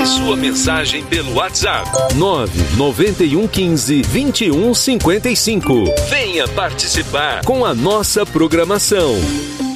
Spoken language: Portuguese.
sua mensagem pelo WhatsApp 99115-2155. Venha participar com a nossa programação.